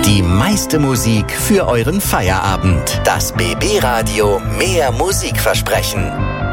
Die meiste Musik für euren Feierabend. Das BB Radio Mehr Musikversprechen.